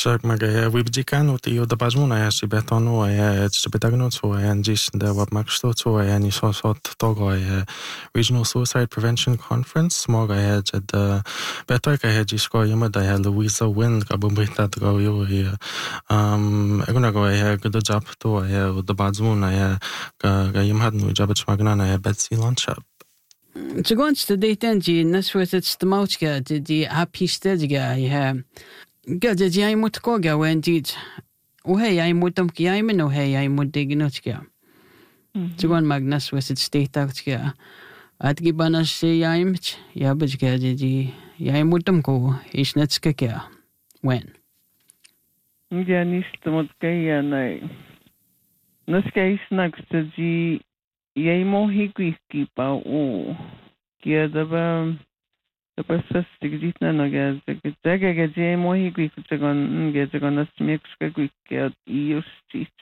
Shak magaya wibjikanu tiyo da bazmuna ya si betonu ya chibetagno to ya njis da wab maksto to ya ni so togo ya Regional Suicide Prevention Conference moga ya jad betoy ka ya jisko yama da ya Louisa Wynn ka bumbrita draw yo ya eguna go ya good job to ya da bazmuna ya ga yam hadnu jabat magna na ya Betsy Lunchap. Tsegonst de tenji naswet stmauchka di apistedga ja Gada jij moet koga wen dit. Ohe jij moet om kijmen ohe jij moet dignotja. Tsegon magnas was het steektja. At gibanas jij met ja bejga di jij moet om ko is net skekja. Wen. Ja niet moet kaya na. Naskei snacks di jij mo hiki pa o. Kia daba Tapos tigit na naga jaga gaje mo higwi kutsagon gajagon as mix ka kwik ius chit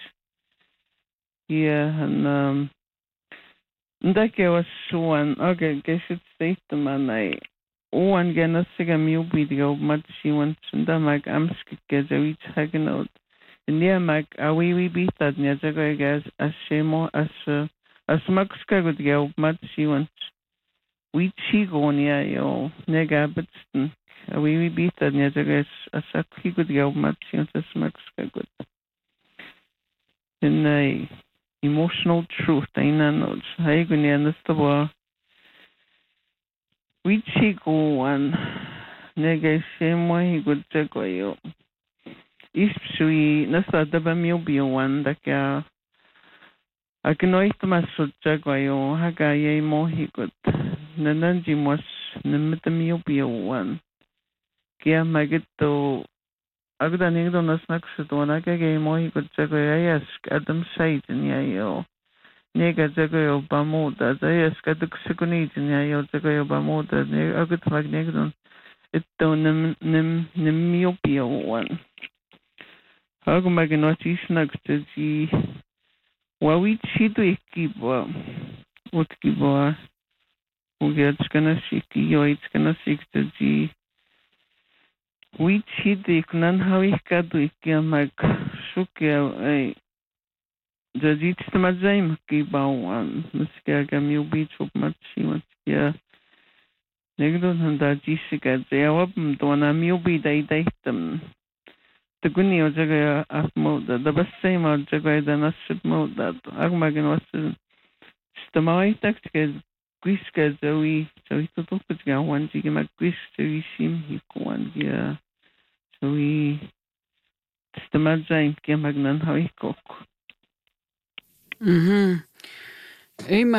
han ndake was one okay gesit state manai one genas siga miu bidigo mat she wants nda mag amsk gajawit hagenot nia mag awi bitad nia jaga gas as shemo as max ka gudgo mat she wants We chigonia yo nega bitsten. We beat that nezages a sakhi good go matching to smacks good. In a emotional truth, I know. I go near the store. We chigo one nega same way good jago yo. Ispsui nasa dabamio be one that ya. I can know it masuk jago yo haga ye mohi good. Nananji was Nimitamio one. Kia Magito Agdaning on the snacks at one again, more he could ask Adam Site in Yayo. Nega Jago Bamoda, I ask at the Seconid in Yayo Jago Bamoda, Agut Magnegdon. It don't Nimiopio one. How Maginoti snacks to the Wawichi keep what keep it's gonna seek you, it's gonna seek the G. We cheat the Kunan Havika Duikia Mag Shukia, the Jits Mazaim Kiba one, Muskaga Mu Beach of Machi, yeah. Negdon and the Jessica, they are open to an amubi they date them. The Gunio Jaga of mode, the best same or Jaga than a ship mode that Agmagan was the my tactics. Quisca Zoe, so he took it down one to give my quis to him, he one year. So he the Madzain came magnan how he cook.